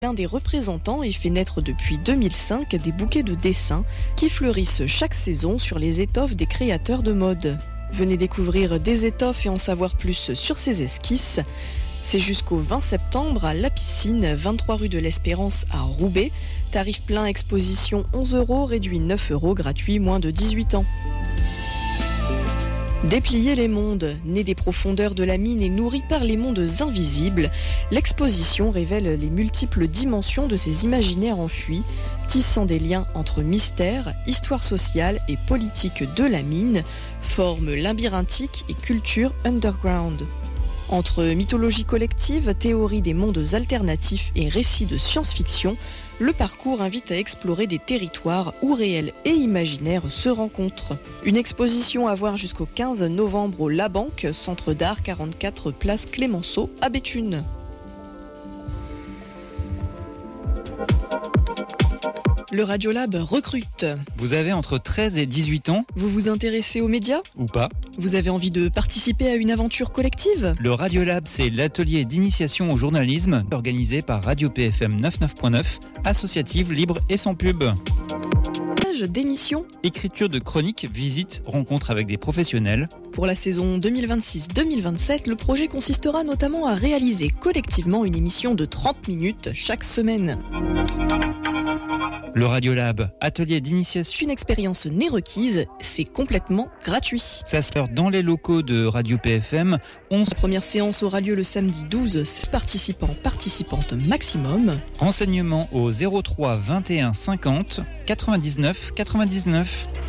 L'un des représentants et fait naître depuis 2005 des bouquets de dessins qui fleurissent chaque saison sur les étoffes des créateurs de mode. Venez découvrir des étoffes et en savoir plus sur ces esquisses. C'est jusqu'au 20 septembre à La Piscine, 23 rue de l'Espérance à Roubaix. Tarif plein exposition 11 €, réduit 9 €, gratuit moins de 18 ans. Déplier les mondes, né des profondeurs de la mine et nourri par les mondes invisibles, l'exposition révèle les multiples dimensions de ces imaginaires enfuis, tissant des liens entre mystère, histoire sociale et politique de la mine, formes labyrinthiques et culture underground. Entre mythologie collective, théorie des mondes alternatifs et récits de science-fiction, le parcours invite à explorer des territoires où réel et imaginaire se rencontrent. Une exposition à voir jusqu'au 15 novembre au La Banque, Centre d'Art 44 Place Clémenceau à Béthune. Le Radiolab recrute. Vous avez entre 13 et 18 ans? Vous vous intéressez aux médias? Ou pas? Vous avez envie de participer à une aventure collective? Le Radiolab, c'est l'atelier d'initiation au journalisme organisé par Radio PFM 99.9, associative, libre et sans pub. D'émissions, écriture de chroniques, visites, rencontres avec des professionnels. Pour la saison 2026-2027, le projet consistera notamment à réaliser collectivement une émission de 30 minutes chaque semaine. Le Radiolab, atelier d'initiation. Une expérience n'est requise, c'est complètement gratuit. Ça se fait dans les locaux de Radio PFM. La première séance aura lieu le samedi 12, 7 participantes maximum. Renseignements au 03 21 50 99 99.